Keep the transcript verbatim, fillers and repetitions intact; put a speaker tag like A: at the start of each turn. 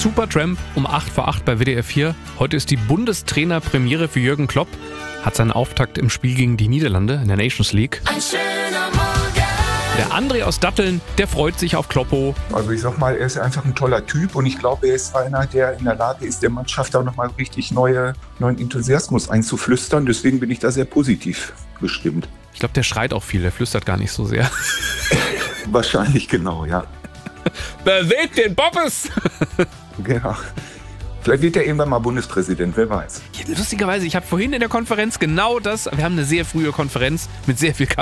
A: Supertramp um acht vor acht bei W D R vier. Heute ist die Bundestrainer-Premiere für Jürgen Klopp. Hat seinen Auftakt im Spiel gegen die Niederlande in der Nations League.
B: Ein schöner Morgen.
A: Der André aus Datteln, der freut sich auf Kloppo.
C: Also ich sag mal, er ist einfach ein toller Typ und ich glaube, er ist einer, der in der Lage ist, der Mannschaft da nochmal richtig neue, neuen Enthusiasmus einzuflüstern. Deswegen bin ich da sehr positiv gestimmt.
A: Ich glaube, der schreit auch viel, der flüstert gar nicht so sehr.
C: Wahrscheinlich, genau, ja.
A: Bewegt den Bobbes!
C: Genau. Vielleicht wird er irgendwann mal Bundespräsident, wer weiß.
A: Lustigerweise, ich habe vorhin in der Konferenz genau das, wir haben eine sehr frühe Konferenz mit sehr viel Kaffee.